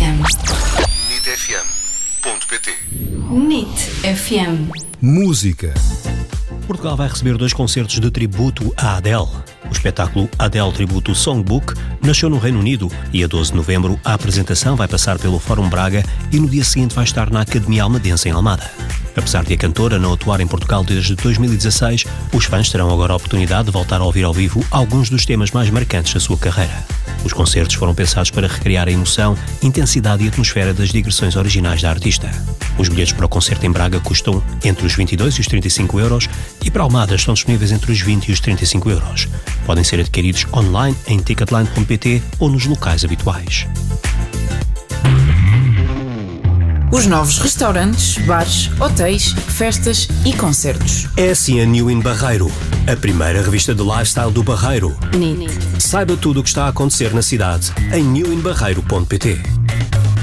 FM. nitfm.pt. NIT FM. Música. Portugal vai receber 2 concertos de tributo à Adele. O espetáculo Adele Tributo Songbook nasceu no Reino Unido e a 12 de novembro a apresentação vai passar pelo Fórum Braga e no dia seguinte vai estar na Academia Almadense em Almada. Apesar de a cantora não atuar em Portugal desde 2016, os fãs terão agora a oportunidade de voltar a ouvir ao vivo alguns dos temas mais marcantes da sua carreira. Os concertos foram pensados para recriar a emoção, intensidade e atmosfera das digressões originais da artista. Os bilhetes para o concerto em Braga custam entre os 22 e os 35 euros e para Almada estão disponíveis entre os 20 e os 35 euros. Podem ser adquiridos online em ticketline.pt ou nos locais habituais. Os novos restaurantes, bares, hotéis, festas e concertos. É assim a New in Barreiro, a primeira revista de lifestyle do Barreiro. NIT. Saiba tudo o que está a acontecer na cidade em newinbarreiro.pt.